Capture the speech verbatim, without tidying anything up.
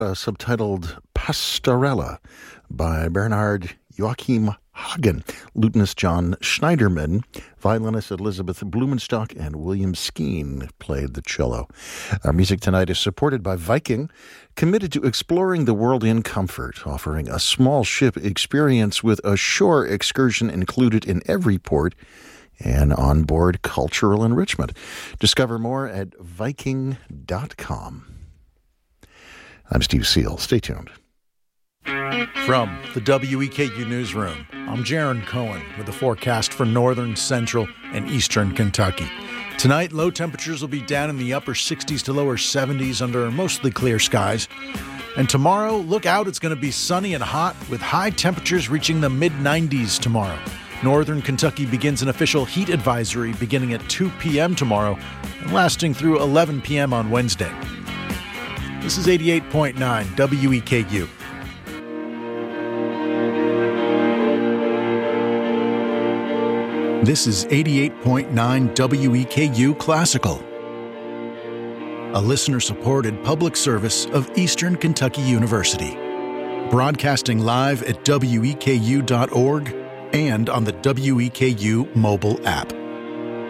Uh, subtitled Pastorella by Bernhard Joachim Hagen, lutenist John Schneiderman, violinist Elizabeth Blumenstock, and William Skeen played the cello. Our music tonight is supported by Viking, committed to exploring the world in comfort, offering a small ship experience with a shore excursion included in every port and onboard cultural enrichment. Discover more at viking dot com. I'm Steve Seal. Stay tuned. From the W E K U Newsroom, I'm Jaron Cohen with the forecast for northern, central, and eastern Kentucky. Tonight, low temperatures will be down in the upper sixties to lower seventies under mostly clear skies. And tomorrow, look out, it's going to be sunny and hot with high temperatures reaching the mid nineties tomorrow. Northern Kentucky begins an official heat advisory beginning at two p.m. tomorrow and lasting through eleven p.m. on Wednesday. This is eighty-eight point nine W E K U. This is eighty-eight point nine W E K U Classical, a listener-supported public service of Eastern Kentucky University. Broadcasting live at W E K U dot org and on the W E K U mobile app.